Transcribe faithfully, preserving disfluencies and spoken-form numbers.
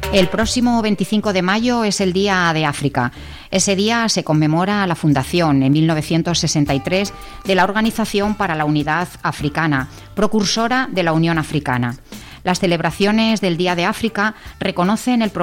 El próximo veinticinco de mayo es el Día de África. Ese día se conmemora la fundación en mil novecientos sesenta y tres de la Organización para la Unidad Africana, precursora de la Unión Africana. Las celebraciones del Día de África reconocen el